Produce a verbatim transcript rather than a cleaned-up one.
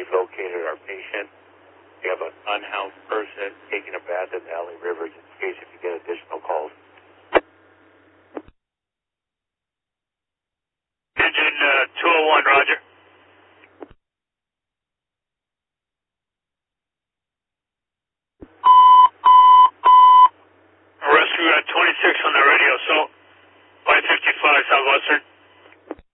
we've located our patient. We have an unhoused person taking a bath in the Alley River, just in case if you get additional calls. Engine uh, two oh one, roger. Rescue at twenty-six on the radio, so five fifty-five Southwestern.